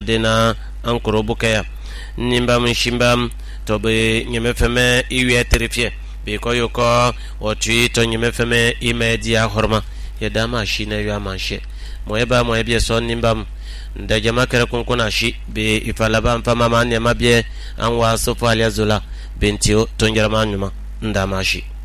dena ankoro bukaya nimbam shimbam to be nyemefeme iwe terifie be koyoko otu to nyemefeme imedia horma yedama shi na ywa manshe moyeba moyebie so nimbam nda jama kere kunkuna shi be ifalaba mfama mane mabie anwa sofa aliazula bentio tonjara manuma nda mashi